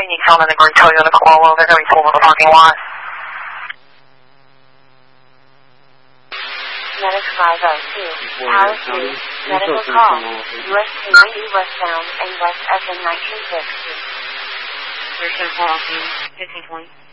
need someone in the group Toyota Corolla. They're going to be pulled in the parking lot. Medic 502, Power 2, medical call, US 290 westbound and west FM 1960. There's no call, 1520.